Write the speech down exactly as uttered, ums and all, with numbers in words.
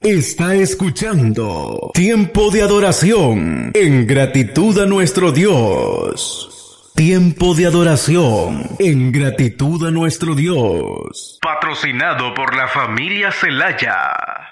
Está escuchando Tiempo de Adoración en gratitud a nuestro Dios. Tiempo de Adoración en gratitud a nuestro Dios. Patrocinado por la familia Celaya.